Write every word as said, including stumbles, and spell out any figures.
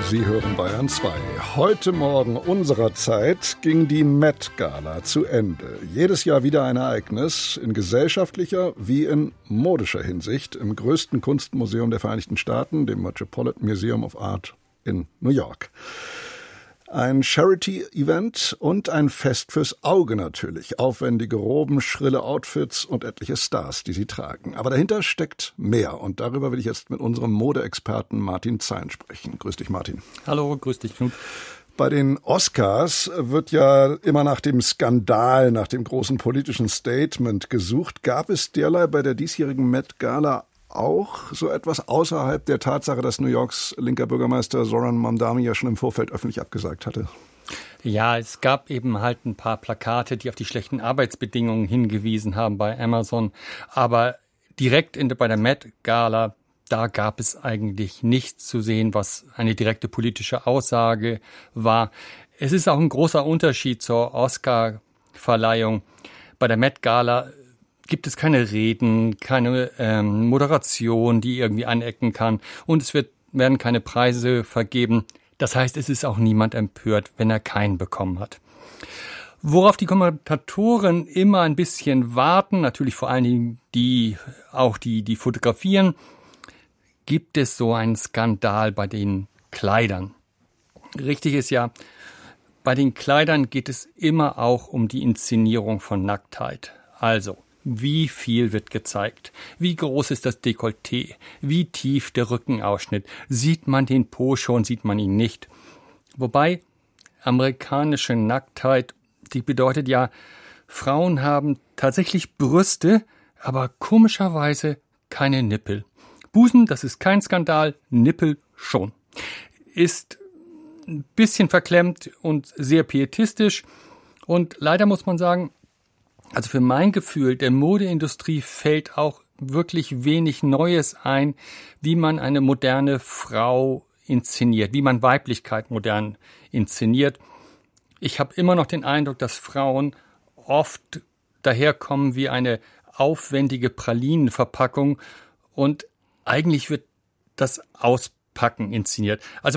Sie hören Bayern zwei. Heute Morgen unserer Zeit ging die Met Gala zu Ende. Jedes Jahr wieder ein Ereignis in gesellschaftlicher wie in modischer Hinsicht im größten Kunstmuseum der Vereinigten Staaten, dem Metropolitan Museum of Art in New York. Ein Charity-Event und ein Fest fürs Auge natürlich. Aufwendige Roben, schrille Outfits und etliche Stars, die sie tragen. Aber dahinter steckt mehr. Und darüber will ich jetzt mit unserem Modeexperten Martin Zein sprechen. Grüß dich, Martin. Hallo, grüß dich, Knut. Bei den Oscars wird ja immer nach dem Skandal, nach dem großen politischen Statement gesucht. Gab es derlei bei der diesjährigen Met Gala auch so etwas außerhalb der Tatsache, dass New Yorks linker Bürgermeister Zoran Mamdani ja schon im Vorfeld öffentlich abgesagt hatte? Ja, es gab eben halt ein paar Plakate, die auf die schlechten Arbeitsbedingungen hingewiesen haben bei Amazon. Aber direkt in, bei der Met Gala, da gab es eigentlich nichts zu sehen, was eine direkte politische Aussage war. Es ist auch ein großer Unterschied zur Oscar-Verleihung. Bei der Met Gala gibt es keine Reden, keine ähm, Moderation, die irgendwie anecken kann. Und es wird, werden keine Preise vergeben. Das heißt, es ist auch niemand empört, wenn er keinen bekommen hat. Worauf die Kommentatoren immer ein bisschen warten, natürlich vor allen Dingen die, auch die, die fotografieren, gibt es so einen Skandal bei den Kleidern. Richtig ist ja, bei den Kleidern geht es immer auch um die Inszenierung von Nacktheit. Also, wie viel wird gezeigt? Wie groß ist das Dekolleté? Wie tief der Rückenausschnitt? Sieht man den Po schon, sieht man ihn nicht? Wobei amerikanische Nacktheit, die bedeutet ja, Frauen haben tatsächlich Brüste, aber komischerweise keine Nippel. Busen, das ist kein Skandal, Nippel schon. Ist ein bisschen verklemmt und sehr pietistisch. Und leider muss man sagen, also für mein Gefühl, der Modeindustrie fällt auch wirklich wenig Neues ein, wie man eine moderne Frau inszeniert, wie man Weiblichkeit modern inszeniert. Ich habe immer noch den Eindruck, dass Frauen oft daherkommen wie eine aufwendige Pralinenverpackung und eigentlich wird das Auspacken inszeniert. Also